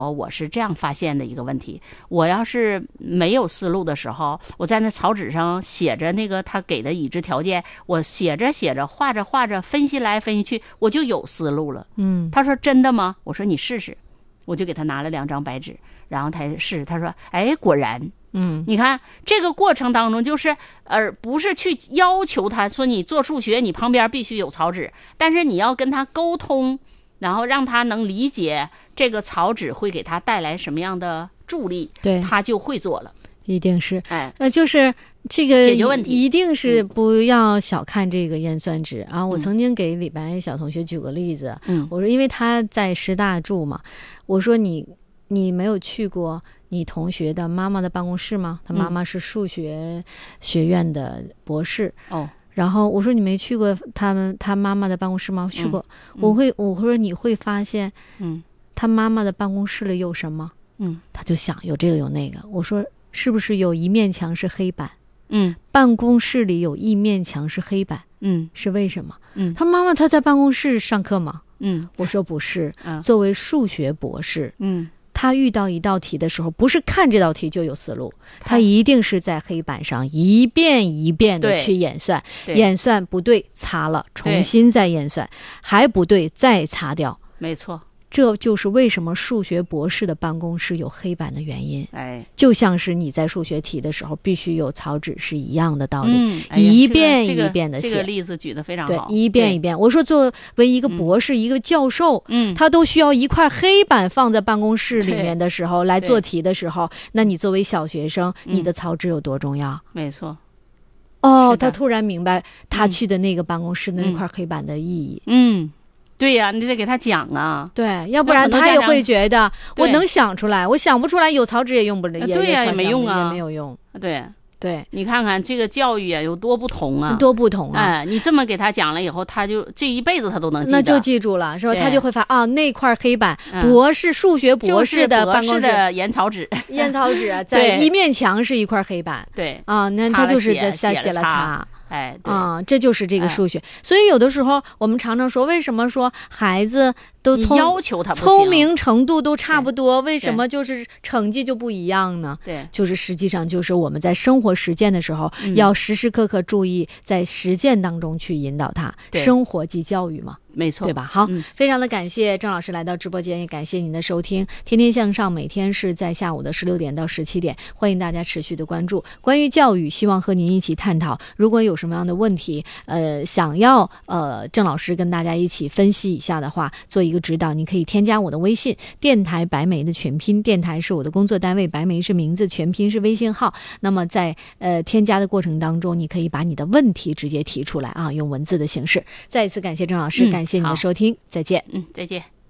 我是这样发现的一个问题，我要是没有思路的时候，我在那草纸上写着那个他给的已知条件，我写着写着画着画着分析来分析去，我就有思路了。他说真的吗？我说你试试，我就给他拿了2张白纸，然后他试，他说哎，果然。你看这个过程当中，就是不是去要求他说你做数学你旁边必须有草纸，但是你要跟他沟通，然后让他能理解这个草纸会给他带来什么样的助力， 对， 他就会做了。 一定是，就是这个解决问题， 一定是不要小看这个验算纸啊！我曾经给李白小同学举个例子，我说因为他在师大住嘛，我说你没有去过你同学的妈妈的办公室吗？他妈妈是数学学院的博士。然后我说你没去过他妈妈的办公室吗？去过。我说你会发现，他妈妈的办公室里有什么？他就想有这个有那个。我说是不是有一面墙是黑板？办公室里有一面墙是黑板。是为什么？他妈妈他在办公室上课吗？我说不是。作为数学博士，他遇到一道题的时候，不是看这道题就有思路，他一定是在黑板上一遍一遍的去演算，演算不对擦了，重新再演算，还不对再擦掉。 没错， 这就是为什么数学博士的办公室有黑板的原因。就像是你在数学题的时候必须有草纸是一样的道理。一遍一遍的写。 这个例子举得非常好。 对，一遍一遍。我说作为一个博士，一个教授，他都需要一块黑板放在办公室里面的时候来做题的时候，那你作为小学生，你的草纸有多重要？ 没错。 他突然明白他去的那个办公室的那块黑板的意义。 对呀，你得给他讲啊。 对，要不然他也会觉得我能想出来，我想不出来，有草纸也用不了， 也没用啊， 也没有用。对， 你看看这个教育啊有多不同啊， 多不同啊！ 你这么给他讲了以后，他就这一辈子他都能记得， 那就记住了，是吧？他就会发那块黑板，数学博士的办公室的研草纸， 在一面墙是一块黑板，那他就是在写了擦。这就是这个数学。所以有的时候我们常常说，为什么说孩子都要求他聪明程度都差不多，为什么就是成绩就不一样呢？就是实际上就是我们在生活实践的时候，要时时刻刻注意在实践当中去引导他。生活即教育嘛。 没错， 对吧？好，非常的感谢郑老师来到直播间，也感谢您的收听。天天向上每天是在下午的16点到17点，欢迎大家持续的关注。关于教育，希望和您一起探讨。如果有什么样的问题，想要郑老师跟大家一起分析一下的话，做一个指导，你可以添加我的微信，电台白梅的全拼，电台是我的工作单位，白梅是名字，全拼是微信号。那么在添加的过程当中，你可以把你的问题直接提出来啊，用文字的形式。再一次感谢郑老师，感谢你的收听，再见。 再见。